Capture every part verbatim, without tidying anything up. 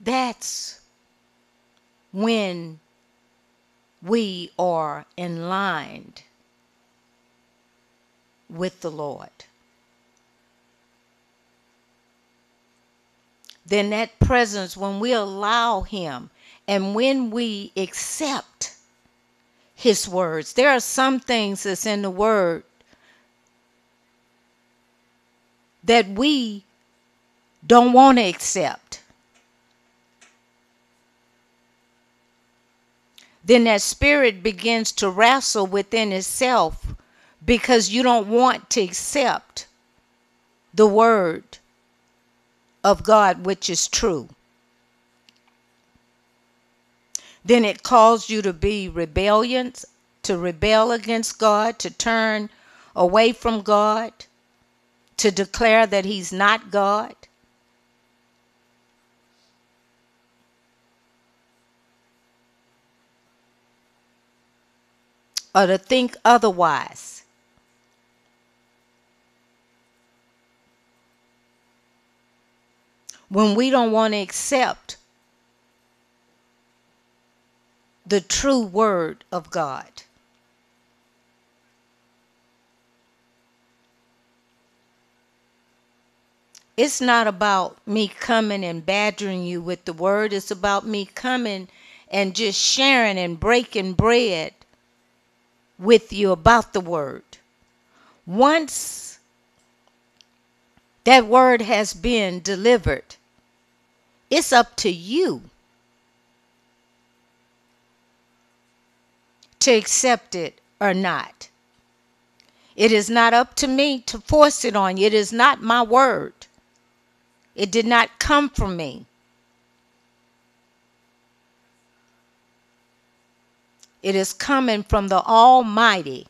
That's when we are in line with the Lord. Then that presence, when we allow him and when we accept his words, there are some things that's in the word that we don't want to accept. Then that spirit begins to wrestle within itself because you don't want to accept the word of God, which is true. Then it calls you to be rebellious, to rebel against God, to turn away from God, to declare that he's not God. Or to think otherwise. When we don't want to accept the true word of God. It's not about me coming and badgering you with the word. It's about me coming and just sharing and breaking bread with you about the word. Once that word has been delivered, it's up to you to accept it or not. It is not up to me to force it on you. It is not my word. It did not come from me. It is coming from the Almighty.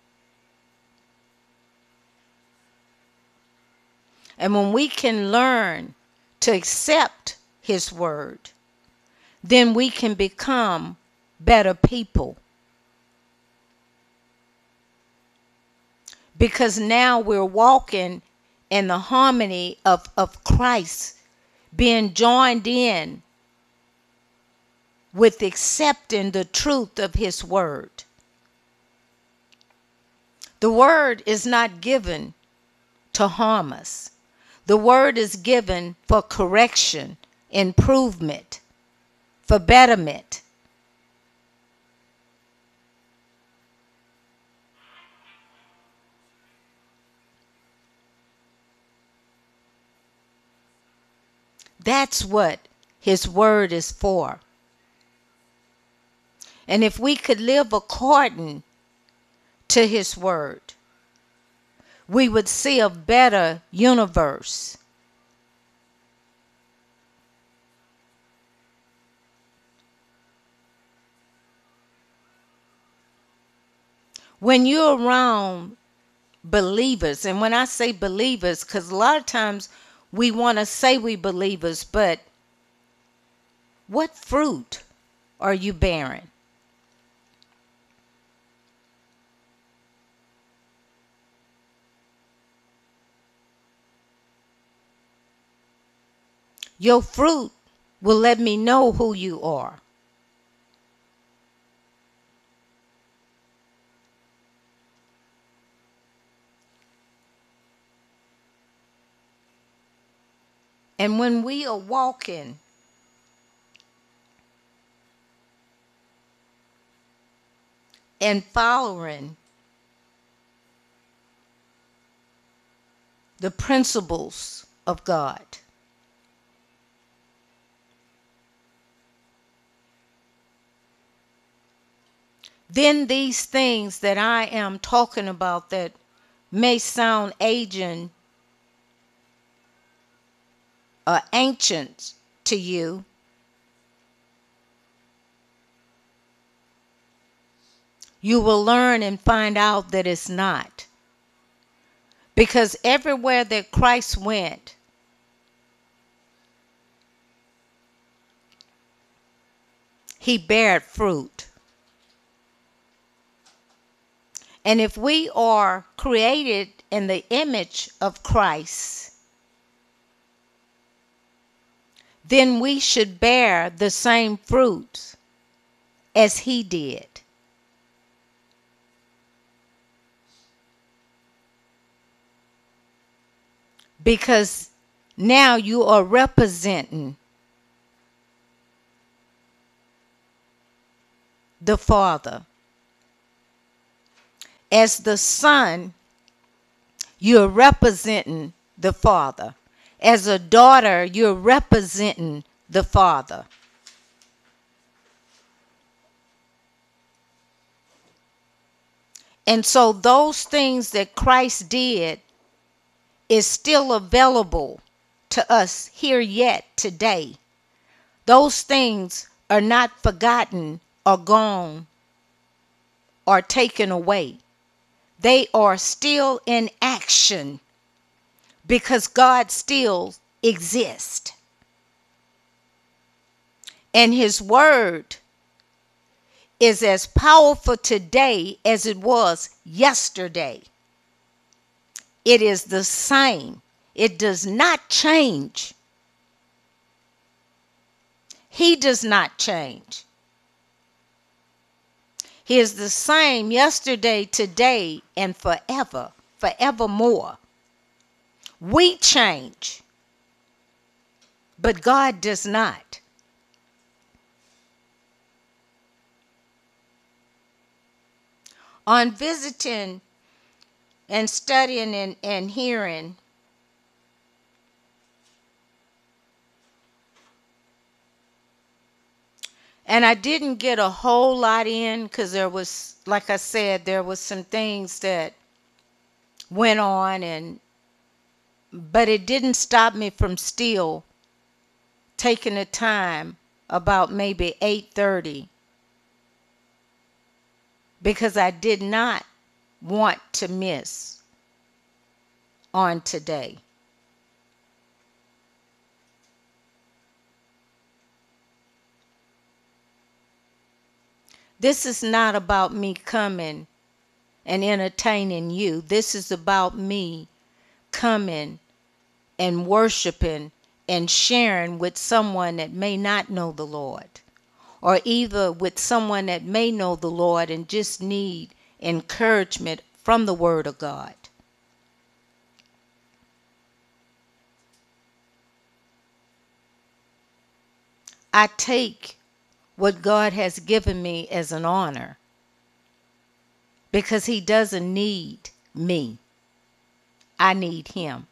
And when we can learn to accept his word, then we can become better people. Because now we're walking in the harmony of, of Christ, being joined in with accepting the truth of his word. The word is not given to harm us. The word is given for correction, improvement, for betterment. That's what his word is for. And if we could live according to his word, we would see a better universe. When you're around believers, and when I say believers, because a lot of times we want to say we believers, but what fruit are you bearing? Your fruit will let me know who you are. And when we are walking and following the principles of God, then these things that I am talking about that may sound aging or ancient to you, you will learn and find out that it's not. Because everywhere that Christ went, he bared fruit. And if we are created in the image of Christ, then we should bear the same fruits as he did. Because now you are representing the Father. As the Son, you're representing the Father. As a daughter, you're representing the Father. And so those things that Christ did is still available to us here yet today. Those things are not forgotten or gone or taken away. They are still in action because God still exists. And his word is as powerful today as it was yesterday. It is the same. It does not change. He does not change. He is the same yesterday, today, and forever, forevermore. We change, but God does not. On visiting and studying and, and hearing, and I didn't get a whole lot in because there was, like I said, there was some things that went on, and but it didn't stop me from still taking the time about maybe eight thirty, because I did not want to miss on today. This is not about me coming and entertaining you. This is about me coming and worshiping and sharing with someone that may not know the Lord, or either with someone that may know the Lord and just need encouragement from the Word of God. I take what God has given me as an honor because he doesn't need me. I need him.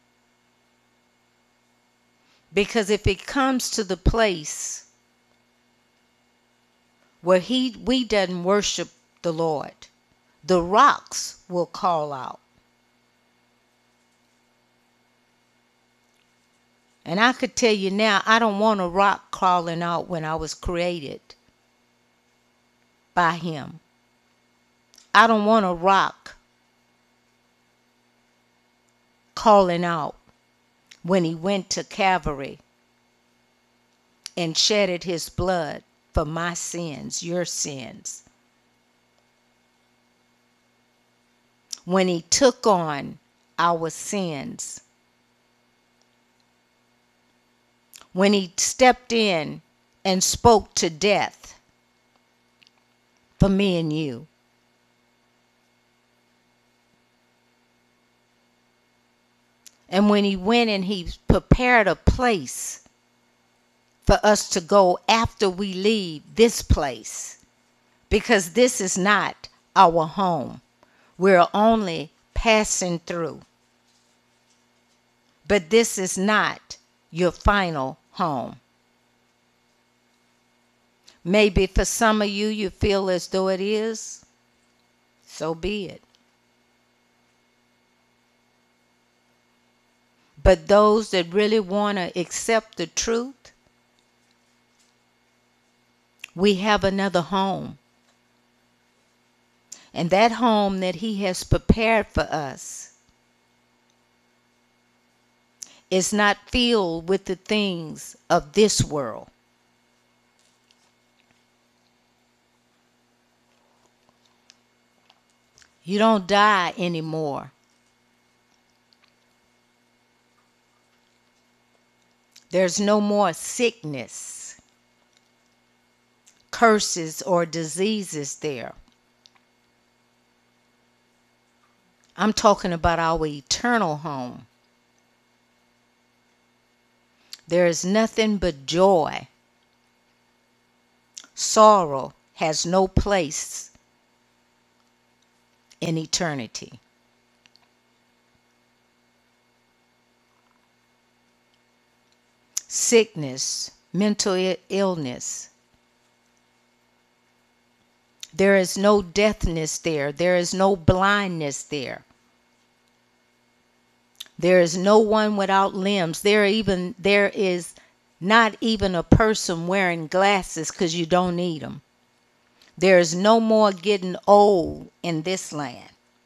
Because if it comes to the place where he we doesn't worship the Lord, the rocks will call out. And I could tell you now, I don't want a rock crawling out when I was created by him. I don't want a rock calling out when he went to Calvary and shedded his blood for my sins, your sins. When he took on our sins. When he stepped in and spoke to death for me and you. And when he went and he prepared a place for us to go after we leave this place. Because this is not our home. We're only passing through. But this is not your final home. Maybe for some of you, you feel as though it is. So be it. But those that really want to accept the truth, we have another home. And that home that he has prepared for us is not filled with the things of this world. You don't die anymore. There's no more sickness, curses, or diseases there. I'm talking about our eternal home. There is nothing but joy. Sorrow has no place in eternity. Sickness, mental illness. There is no deafness there. There is no blindness there. There is no one without limbs. There even there is not even a person wearing glasses because you don't need them. There is no more getting old in this land.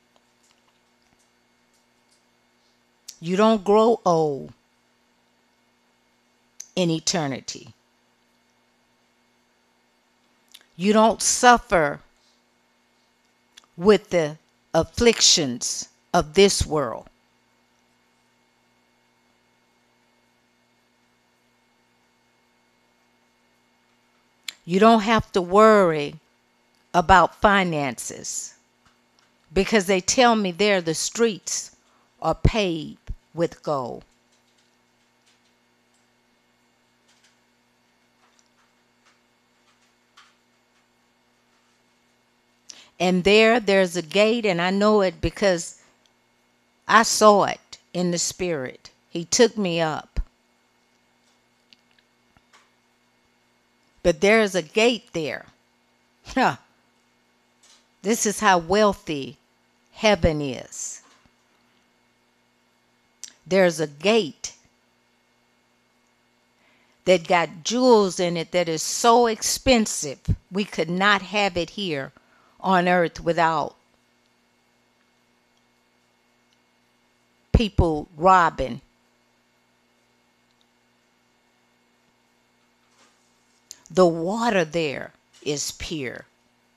You don't grow old in eternity. You don't suffer with the afflictions of this world. You don't have to worry about finances because they tell me there the streets are paved with gold. And there, there's a gate, and I know it because I saw it in the spirit. He took me up. But there's a gate there. Huh. This is how wealthy heaven is. There's a gate that got jewels in it that is so expensive we could not have it here on earth without people robbing. The water there is pure.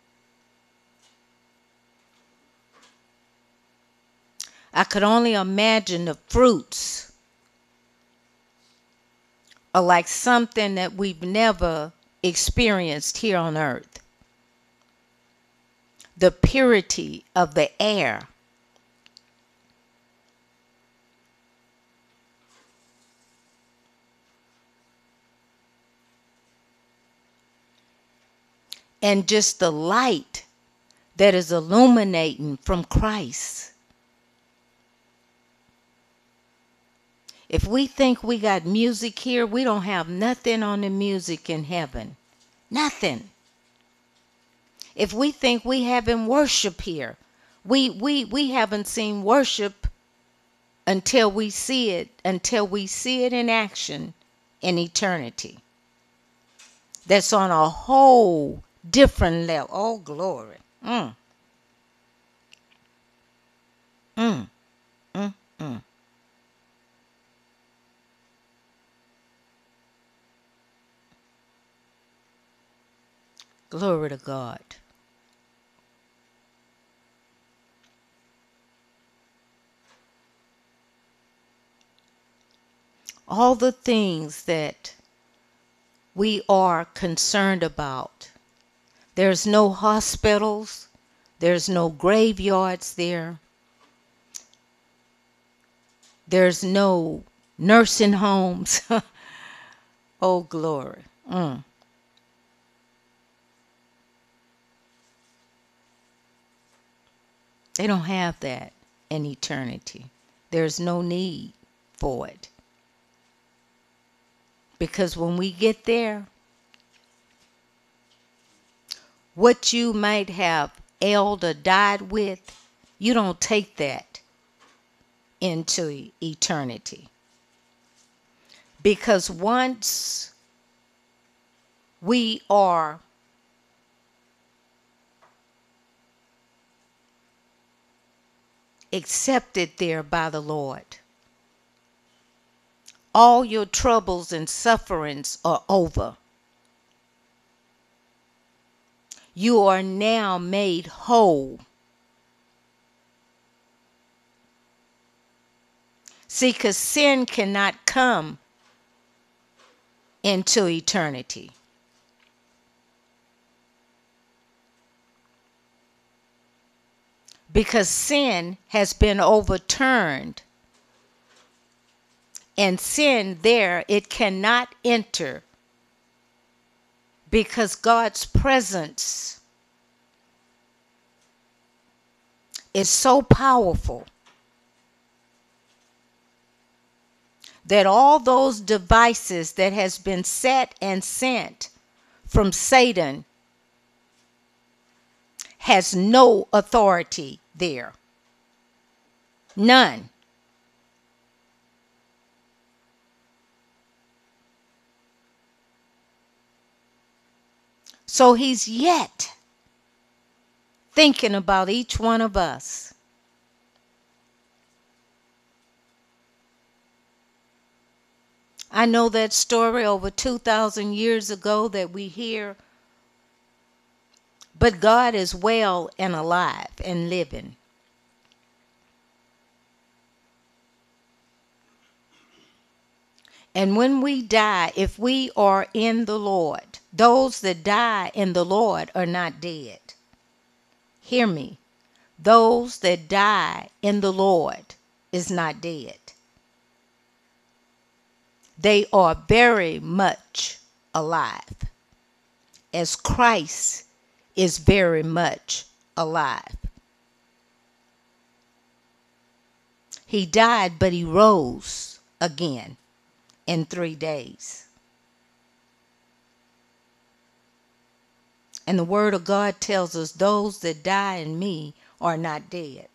I could only imagine the fruits are like something that we've never experienced here on earth. The purity of the air. And just the light that is illuminating from Christ. If we think we got music here, we don't have nothing on the music in heaven. Nothing. If we think we having worship here, we we we haven't seen worship until we see it, until we see it in action in eternity. That's on a whole different level. Oh, glory. Mm. Mm. Mm. Mm. Glory to God. All the things that we are concerned about. There's no hospitals. There's no graveyards there. There's no nursing homes. Oh, glory. Mm. They don't have that in eternity. There's no need for it. Because when we get there, what you might have ailed or died with, you don't take that into eternity. Because once we are accepted there by the Lord, all your troubles and sufferings are over. You are now made whole. See, because sin cannot come into eternity. Because sin has been overturned, and sin there, it cannot enter, because God's presence is so powerful that all those devices that has been set and sent from Satan has no authority there. None. So he's yet thinking about each one of us. I know that story over two thousand years ago that we hear, but God is well and alive and living. And when we die, if we are in the Lord, those that die in the Lord are not dead. Hear me. Those that die in the Lord is not dead. They are very much alive, as Christ is very much alive. He died, but he rose again in three days. And the word of God tells us those that die in me are not dead.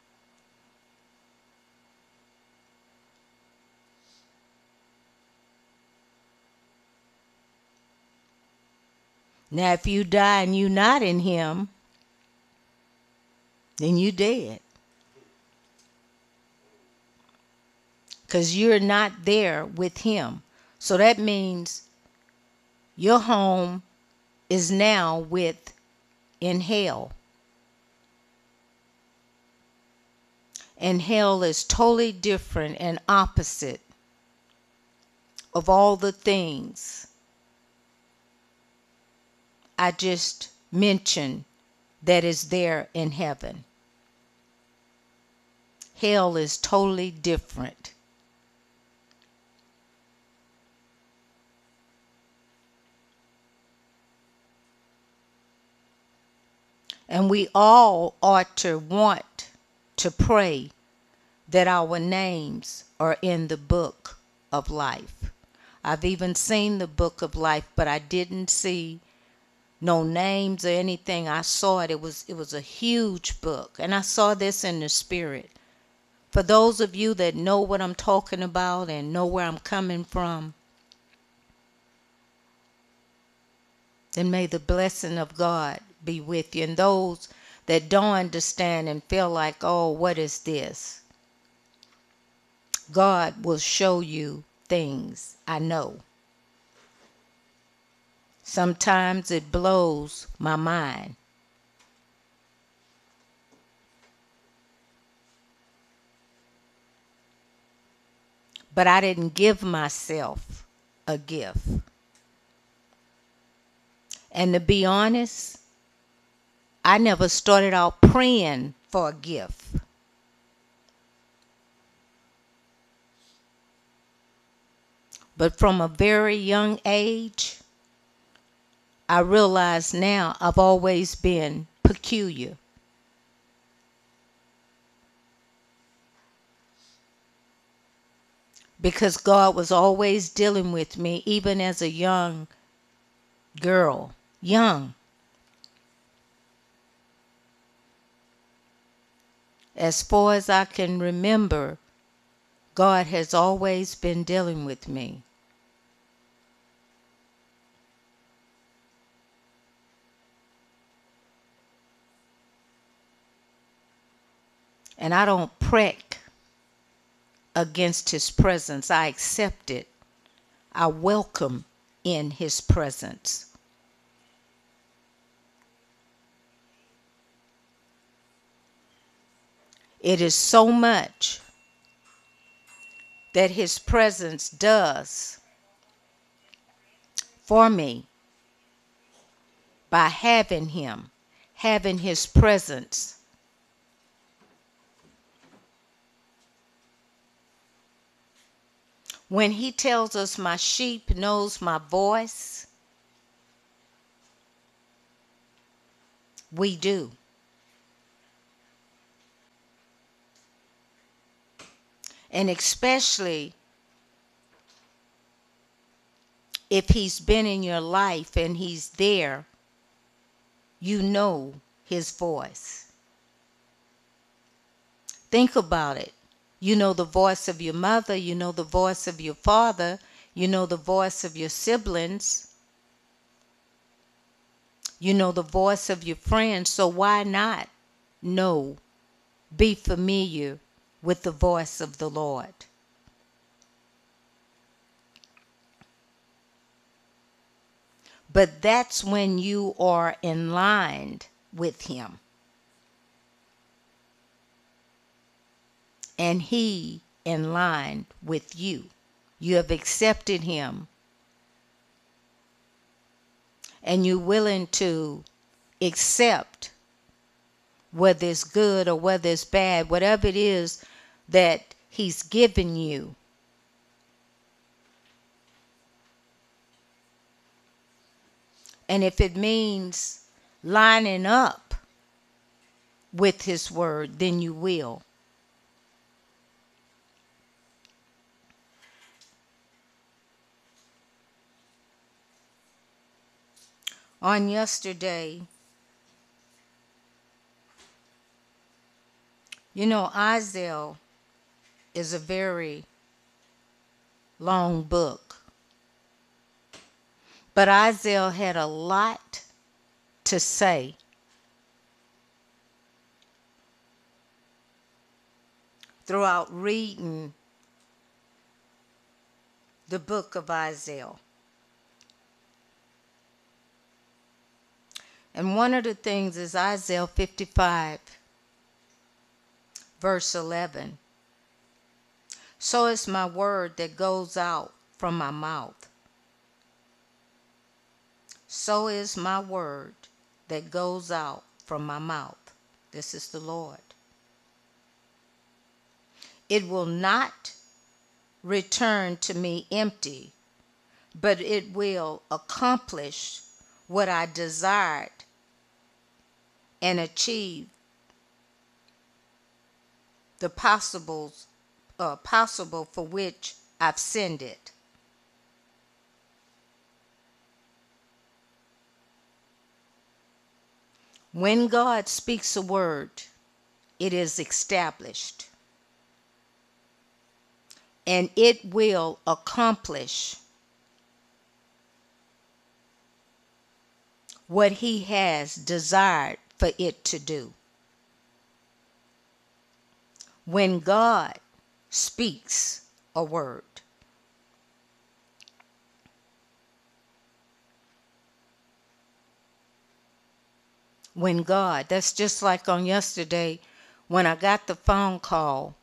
Now, if you die and you not in him, then you dead. Because you're not there with him. So that means your home is now with in hell. And hell is totally different and opposite of all the things I just mentioned that is there in heaven. Hell is totally different. And we all ought to want to pray that our names are in the book of life. I've even seen the book of life, but I didn't see no names or anything. I saw it. It was it was a huge book. And I saw this in the spirit. For those of you that know what I'm talking about and know where I'm coming from, then may the blessing of God be with you. And those that don't understand and feel like, oh, what is this? God will show you things. I know. Sometimes it blows my mind. But I didn't give myself a gift. And to be honest, I never started out praying for a gift. But from a very young age, I realize now I've always been peculiar. Because God was always dealing with me, even as a young girl. Young. As far as I can remember, God has always been dealing with me. And I don't prick against his presence. I accept it. I welcome in his presence. It is so much that his presence does for me by having him, having his presence. When he tells us, my sheep knows my voice, we do. And especially if he's been in your life and he's there, you know his voice. Think about it. You know the voice of your mother, you know the voice of your father, you know the voice of your siblings, you know the voice of your friends, so why not know, be familiar with the voice of the Lord? But that's when you are in line with him. And he in line with you. You have accepted him. And you're willing to accept whether it's good or whether it's bad, whatever it is that he's given you. And if it means lining up with his word, then you will. On yesterday, you know, Isaiah is a very long book. But Isaiah had a lot to say. Throughout reading the book of Isaiah. And one of the things is Isaiah fifty-five, verse eleven. So is my word that goes out from my mouth. So is my word that goes out from my mouth. This is the Lord. It will not return to me empty, but it will accomplish what I desired and achieve the possibles, uh, possible for which I've sent it. When God speaks a word, it is established. And it will accomplish what he has desired for it to do. When God speaks a word. When God, that's just like on yesterday when I got the phone call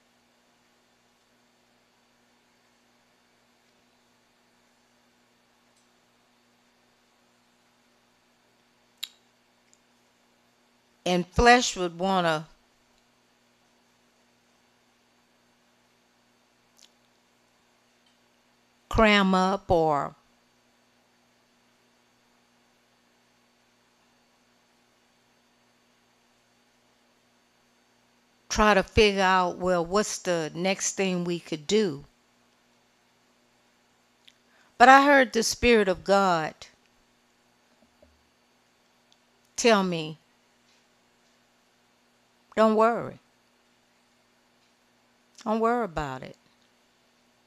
and flesh would want to cram up or try to figure out, well, what's the next thing we could do? But I heard the Spirit of God tell me, don't worry. Don't worry about it.